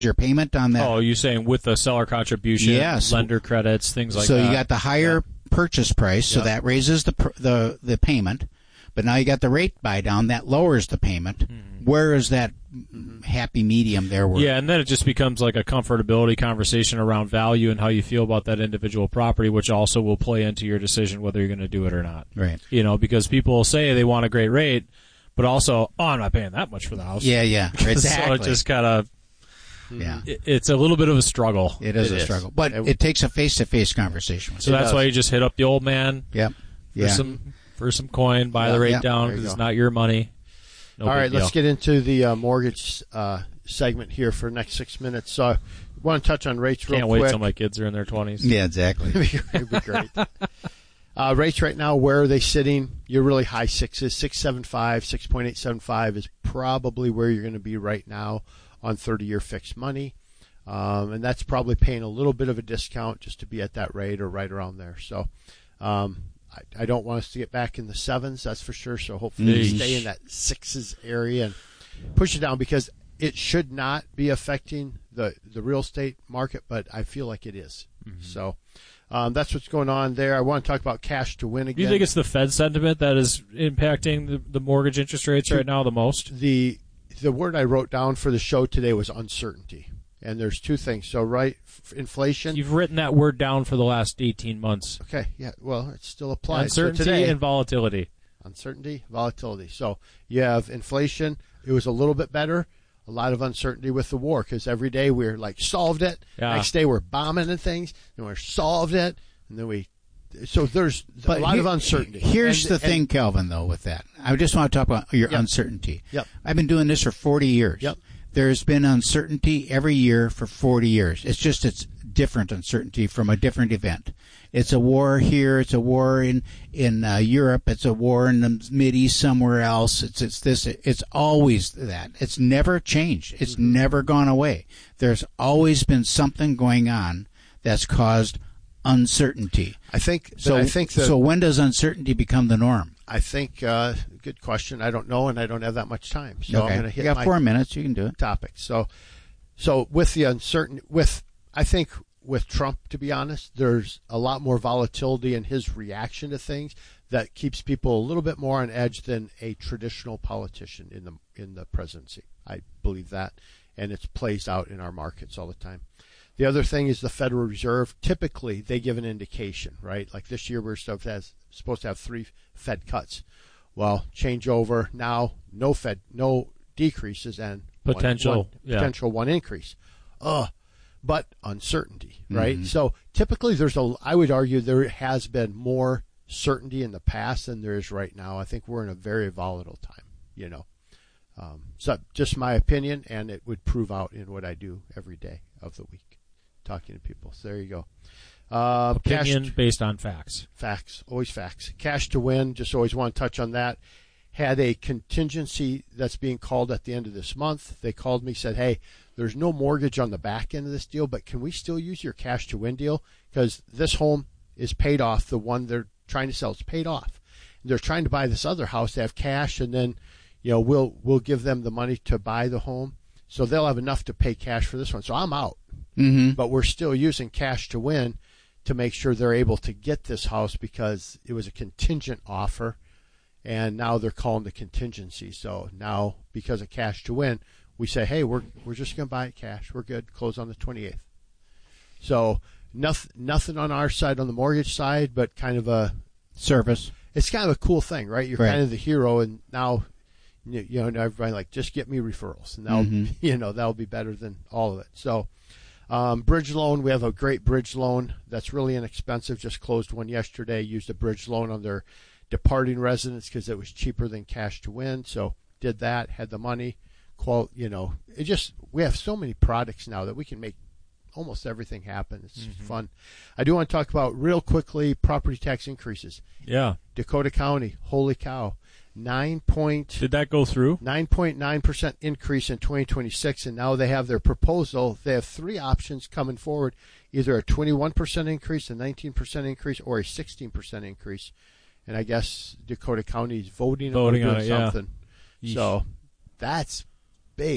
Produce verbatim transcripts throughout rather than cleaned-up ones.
your payment on that. Oh, you're saying with the seller contribution, yes. lender credits, things like so that. So you got the higher yeah. purchase price, so yeah. that raises the the the payment. But now you got the rate buy down, that lowers the payment. Mm-hmm. Where is that mm-hmm. happy medium there? Where yeah, and then it just becomes like a comfortability conversation around value and how you feel about that individual property, which also will play into your decision whether you're going to do it or not. Right. You know, because people say they want a great rate, but also, oh, I'm not paying that much for the house. Yeah, yeah, exactly. So it just kind of, yeah, it, it's a little bit of a struggle. It is it a is. struggle, but it, it takes a face-to-face conversation. So that's does. why you just hit up the old man. Yep. Yeah. For some for some coin, buy yeah, the rate yeah. down because it's not your money. No All right, deal. let's get into the uh, mortgage uh, segment here for the next six minutes. So I want to touch on rates real Can't quick. wait till my kids are in their twenties. Yeah, exactly. It'd be great. Uh, rates right now, where are they sitting? You're really high sixes, six seven five, six point eight seven five is probably where you're going to be right now on thirty-year fixed money. Um, and that's probably paying a little bit of a discount just to be at that rate or right around there. So um, I, I don't want us to get back in the sevens, that's for sure. So hopefully we stay in that sixes area and push it down, because it should not be affecting the, the real estate market, but I feel like it is. Mm-hmm. So um, that's what's going on there. I want to talk about cash to win again. Do you think it's the Fed sentiment that is impacting the, the mortgage interest rates right now the most? The the word I wrote down for the show today was uncertainty. And there's two things. So, right, f- inflation. You've written that word down for the last eighteen months. Okay, yeah, well, it still applies. Uncertainty so today, and volatility. Uncertainty, volatility. So you have inflation. It was a little bit better. A lot of uncertainty with the war, because every day we're like, solved it. Yeah. Next day we're bombing and things, and we're solved it. And then we, so there's But a lot here- of uncertainty. Here's And- the thing, and- Kelvin, though, with that. I just want to talk about your Yep. uncertainty. Yep. I've been doing this for forty years. Yep. There's been uncertainty every year for forty years. It's just it's different uncertainty from a different event. It's a war here. It's a war in in uh, Europe. It's a war in the Mideast somewhere else. It's it's this. It's always that. It's never changed. It's mm-hmm. never gone away. There's always been something going on that's caused uncertainty. I think. So I think the, so when does uncertainty become the norm? I think. Uh, good question. I don't know, and I don't have that much time. So okay. I'm going to hit You got my four minutes. You can do it. topic. So, so with the uncertain, with I think with Trump, to be honest, there's a lot more volatility in his reaction to things that keeps people a little bit more on edge than a traditional politician in the in the presidency. I believe that, and it plays out in our markets all the time. The other thing is the Federal Reserve. Typically, they give an indication, right? Like this year, we're supposed to have, supposed to have three Fed cuts. Well, change over now, no Fed, no decreases, and Potential, one, one, yeah. potential one increase. Ugh. But uncertainty, right? Mm-hmm. So typically, there's a. I would argue there has been more certainty in the past than there is right now. I think we're in a very volatile time, you know. Um, so just my opinion, and it would prove out in what I do every day of the week, talking to people. So there you go. Uh, Opinion cash, based on facts. facts, always facts. Cash to win, just always want to touch on that. Had a contingency that's being called at the end of this month. They called me, said, hey, there's no mortgage on the back end of this deal, but can we still use your cash to win deal? Because this home is paid off. The one they're trying to sell is paid off. They're trying to buy this other house. They have cash, and then, you know, we'll we'll give them the money to buy the home. So they'll have enough to pay cash for this one. So I'm out. Mm-hmm. But we're still using cash to win to make sure they're able to get this house, because it was a contingent offer, and now they're calling the contingency. So now, because of cash to win, we say, hey, we're we're just going to buy it cash. We're good. Close on the twenty-eighth. So nothing nothing on our side, on the mortgage side, but kind of a Service. It's kind of a cool thing, right? You're Right. kind of the hero, and now you you know everybody like, just get me referrals, and that'll Mhm. you know that'll be better than all of it. So. Um, bridge loan, we have a great bridge loan that's really inexpensive. Just closed one yesterday. Used a bridge loan on their departing residents because it was cheaper than cash to win. So did that, had the money. Qual, you know, it just we have so many products now that we can make almost everything happen. It's Mm-hmm. fun. I do want to talk about real quickly property tax increases. Yeah. Dakota County, holy cow, nine point. Did that go through? nine point nine percent increase in twenty twenty-six, and now they have their proposal. They have three options coming forward, either a twenty-one percent increase, a nineteen percent increase, or a sixteen percent increase. And I guess Dakota County is voting, Voting on on it, yeah. something. Yeesh. So that's big,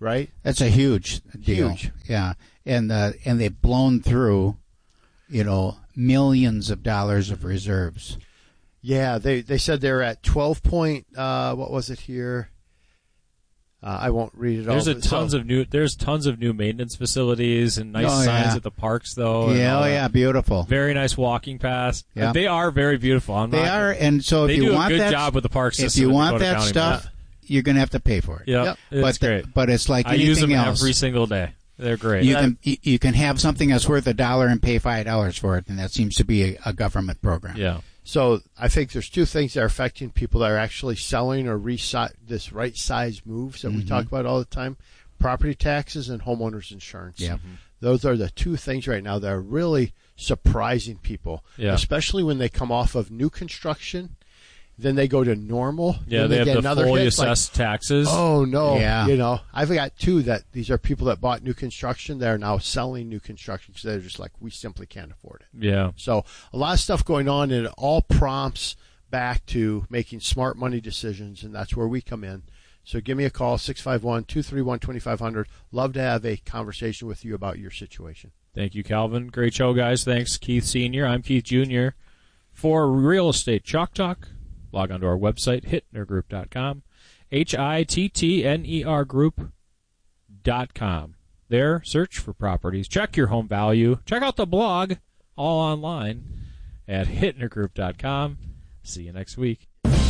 right? That's a huge deal. Huge. Yeah. And uh, and they've blown through, you know, millions of dollars of reserves. Yeah, they they said they're at twelve point. Uh, what was it here? Uh, I won't read it all. There's a tons so, of new. There's tons of new maintenance facilities and nice Oh, signs yeah. at the parks, though. and Yeah, all oh that. yeah, beautiful. Very nice walking paths. Yeah. They are very beautiful. I'm They not, are, and so if They you do a want good that, job with the park if system you in want Dakota that County, stuff, you're going to have to pay for it. Yeah, Yep. it's but great. but it's like I anything use them else. every single day. They're great. You can you you can have something that's worth a dollar and pay five dollars for it, and that seems to be a, a government program. Yeah. So I think there's two things that are affecting people that are actually selling or resi- this right size moves that we Mm-hmm. talk about all the time: property taxes and homeowners insurance. Yeah. Those are the two things right now that are really surprising people, Yeah. especially when they come off of new construction. Then they go to normal. Yeah, then they, have get the another fully hit. It's like, assessed taxes. oh no! Yeah. You know, I've got two that these are people that bought new construction that are now selling new construction because they're just like, we simply can't afford it. Yeah. So a lot of stuff going on, and it all prompts back to making smart money decisions, and that's where we come in. So give me a call, six five one, two three one, two five zero zero. Love to have a conversation with you about your situation. Thank you, Calvin. Great show, guys. Thanks, Keith Senior I'm Keith Junior For Real Estate Chalk Talk, log on to our website, hittner group dot com, H I T T N E R group dot com. There, search for properties. Check your home value. Check out the blog, all online, at hittner group dot com. See you next week.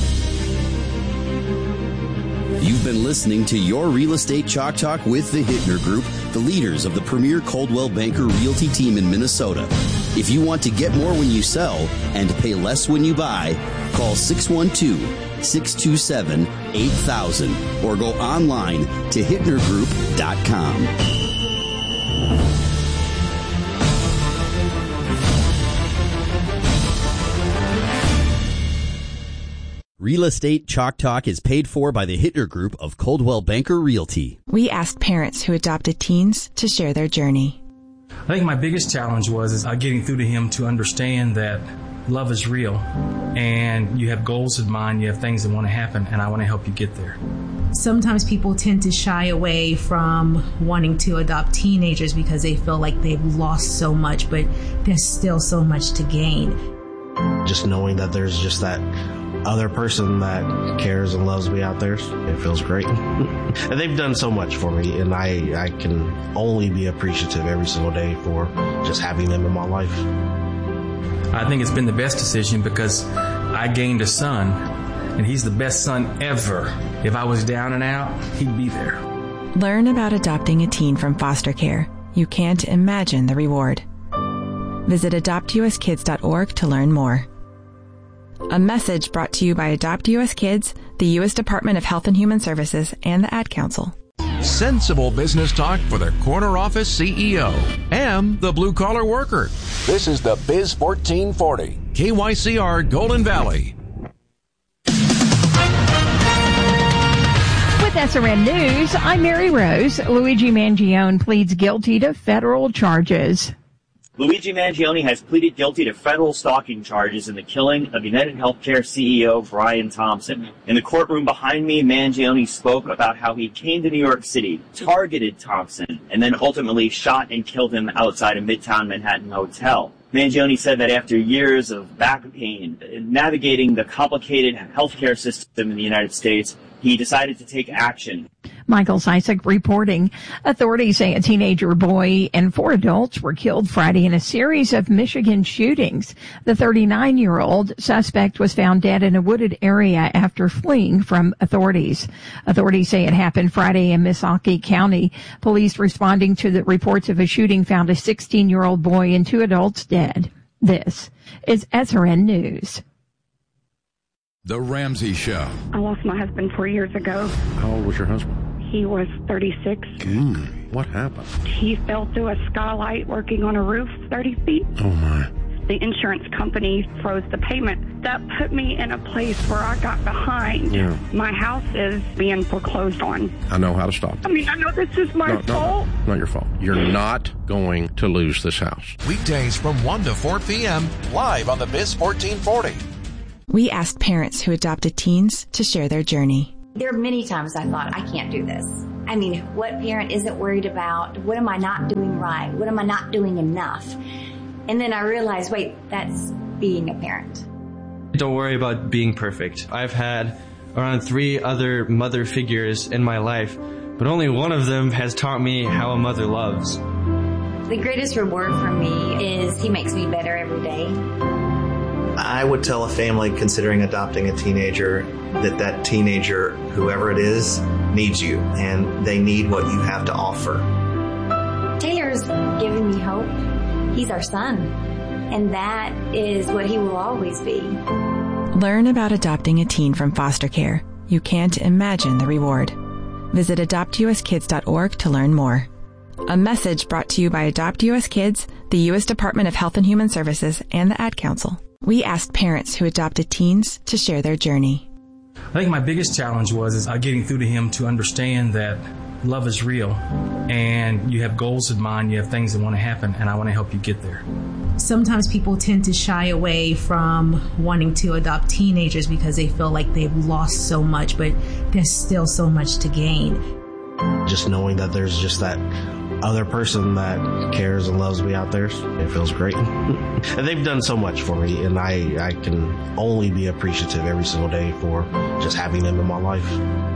You've been listening to Your Real Estate Chalk Talk with the Hittner Group, the leaders of the premier Coldwell Banker Realty team in Minnesota. If you want to get more when you sell and pay less when you buy, call six one two, six two seven, eight thousand or go online to hittner group dot com. Real Estate Chalk Talk is paid for by the Hittner Group of Coldwell Banker Realty. We asked parents who adopted teens to share their journey. I think my biggest challenge was is uh, getting through to him to understand that love is real and you have goals in mind, you have things that want to happen, and I want to help you get there. Sometimes people tend to shy away from wanting to adopt teenagers because they feel like they've lost so much, but there's still so much to gain. Just knowing that there's just that other person that cares and loves me out there, it feels great. And they've done so much for me, and I, I can only be appreciative every single day for just having them in my life. I think it's been the best decision because I gained a son, and he's the best son ever. If I was down and out, he'd be there. Learn about adopting a teen from foster care. You can't imagine the reward. Visit adopt u s kids dot org to learn more. A message brought to you by Adopt U S Kids, the U S Department of Health and Human Services, and the Ad Council. Sensible business talk for the corner office C E O and the blue-collar worker. This is the Biz fourteen forty, K Y C R Golden Valley. With S R N News, I'm Mary Rose. Luigi Mangione pleads guilty to federal charges. Luigi Mangione has pleaded guilty to federal stalking charges in the killing of United Healthcare C E O Brian Thompson. In the courtroom behind me, Mangione spoke about how he came to New York City, targeted Thompson, and then ultimately shot and killed him outside a Midtown Manhattan hotel. Mangione said that after years of back pain, navigating the complicated healthcare system in the United States, he decided to take action. Michael Sisek reporting. Authorities say a teenager boy and four adults were killed Friday in a series of Michigan shootings. The thirty-nine-year-old suspect was found dead in a wooded area after fleeing from authorities. Authorities say it happened Friday in Missaukee County. Police responding to the reports of a shooting found a sixteen-year-old boy and two adults dead. This is S R N News. The Ramsey Show. I lost my husband four years ago. How old was your husband? He was thirty-six. Mm, what happened? He fell through a skylight working on a roof thirty feet. Oh, my. The insurance company froze the payment. That put me in a place where I got behind. Yeah. My house is being foreclosed on. I know how to stop I it. mean, I know this is my No, no, fault. no, not your fault. You're not going to lose this house. Weekdays from one to four p.m. live on the Biz fourteen forty. We asked parents who adopted teens to share their journey. There are many times I thought, I can't do this. I mean, what parent isn't worried about, what am I not doing right? What am I not doing enough? And then I realized, wait, that's being a parent. Don't worry about being perfect. I've had around three other mother figures in my life, but only one of them has taught me how a mother loves. The greatest reward for me is he makes me better every day. I would tell a family considering adopting a teenager that that teenager, whoever it is, needs you, and they need what you have to offer. Taylor's giving me hope. He's our son, and that is what he will always be. Learn about adopting a teen from foster care. You can't imagine the reward. Visit adopt u s kids dot org to learn more. A message brought to you by Adopt U S Kids, the U S Department of Health and Human Services, and the Ad Council. We asked parents who adopted teens to share their journey. I think my biggest challenge was is uh, getting through to him to understand that love is real, and you have goals in mind, you have things that want to happen, and I want to help you get there. Sometimes people tend to shy away from wanting to adopt teenagers because they feel like they've lost so much, but there's still so much to gain. Just knowing that there's just that other person that cares and loves me out there, it feels great. And they've done so much for me, and I, I can only be appreciative every single day for just having them in my life.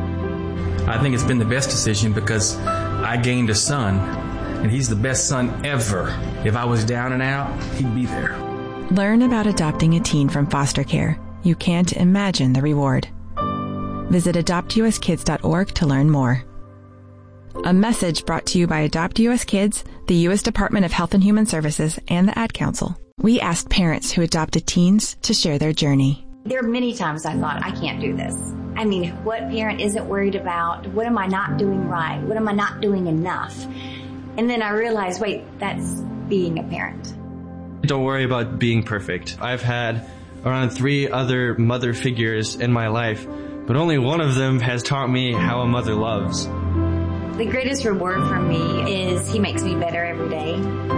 I think it's been the best decision because I gained a son, and he's the best son ever. If I was down and out, he'd be there. Learn about adopting a teen from foster care. You can't imagine the reward. Visit adopt u s kids dot org to learn more. A message brought to you by Adopt U S Kids, the U S Department of Health and Human Services, and the Ad Council. We asked parents who adopted teens to share their journey. There are many times I thought, I can't do this. I mean, what parent isn't worried about, what am I not doing right? What am I not doing enough? And then I realized, wait, that's being a parent. Don't worry about being perfect. I've had around three other mother figures in my life, but only one of them has taught me how a mother loves. The greatest reward for me is he makes me better every day.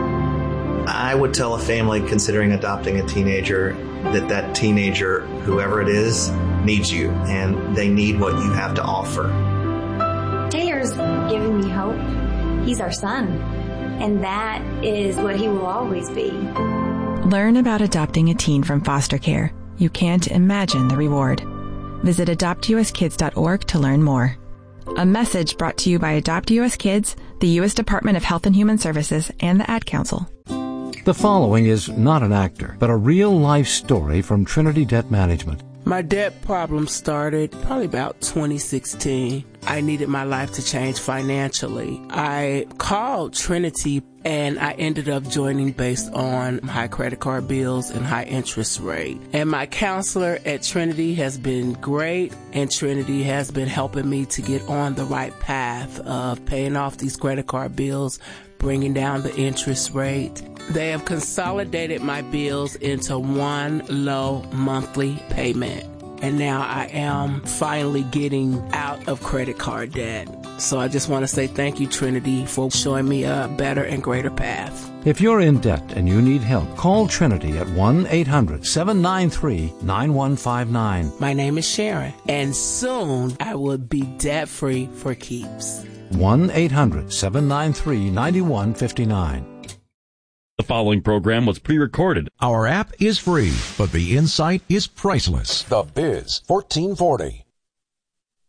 I would tell a family considering adopting a teenager that that teenager, whoever it is, needs you, and they need what you have to offer. Taylor's giving me hope. He's our son, and that is what he will always be. Learn about adopting a teen from foster care. You can't imagine the reward. Visit adopt u s kids dot org to learn more. A message brought to you by Adopt U S Kids, the U S Department of Health and Human Services, and the Ad Council. The following is not an actor, but a real-life story from Trinity Debt Management. My debt problem started probably about twenty sixteen. I needed my life to change financially. I called Trinity and I ended up joining based on high credit card bills and high interest rate. And my counselor at Trinity has been great, and Trinity has been helping me to get on the right path of paying off these credit card bills, bringing down the interest rate. They have consolidated my bills into one low monthly payment. And now I am finally getting out of credit card debt. So I just want to say thank you, Trinity, for showing me a better and greater path. If you're in debt and you need help, call Trinity at one eight hundred seven nine three nine one five nine. My name is Sharon, and soon I will be debt-free for keeps. one eight hundred seven nine three nine one five nine. The following program was pre-recorded. Our app is free, but the insight is priceless. The Biz fourteen forty.